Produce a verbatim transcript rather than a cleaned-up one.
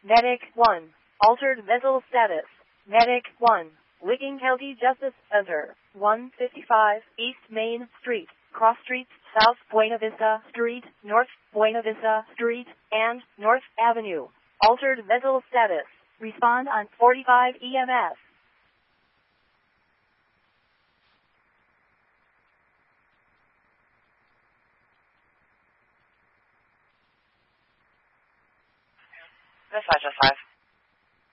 Medic one. Altered vessel status. Medic one. Licking County Justice Center. one fifty-five East Main Street. Cross Streets, South Buena Vista Street, North Buena Vista Street, and North Avenue. Altered vessel status. Respond on forty-five E M S. Dispatch five.